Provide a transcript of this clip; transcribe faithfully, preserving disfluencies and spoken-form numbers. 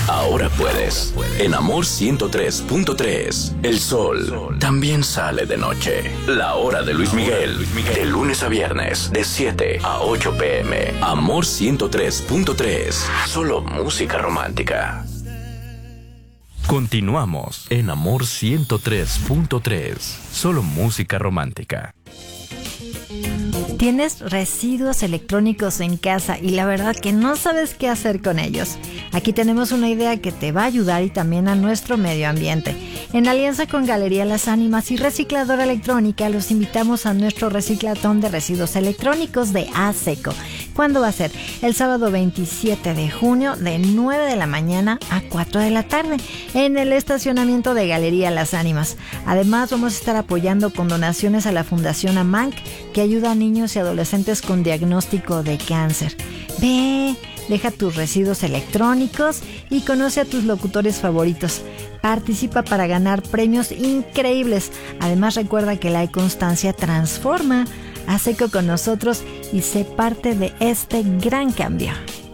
ahora puedes. En Amor ciento tres punto tres, el sol también sale de noche. La hora de Luis Miguel, de lunes a viernes, de siete a ocho pm. Amor ciento tres punto tres, solo música romántica. Continuamos en Amor ciento tres punto tres, solo música romántica. ¿Tienes residuos electrónicos en casa y la verdad que no sabes qué hacer con ellos? Aquí tenemos una idea que te va a ayudar y también a nuestro medio ambiente. En alianza con Galería Las Ánimas y Recicladora Electrónica, los invitamos a nuestro reciclatón de residuos electrónicos de ASECO. ¿Cuándo va a ser? El sábado veintisiete de junio de nueve de la mañana a cuatro de la tarde en el estacionamiento de Galería Las Ánimas. Además, vamos a estar apoyando con donaciones a la Fundación AMANC, que ayuda a niños y adolescentes con diagnóstico de cáncer. Ve, deja tus residuos electrónicos y conoce a tus locutores favoritos. Participa para ganar premios increíbles. Además, recuerda que la constancia transforma. Haz eco con nosotros y sé parte de este gran cambio.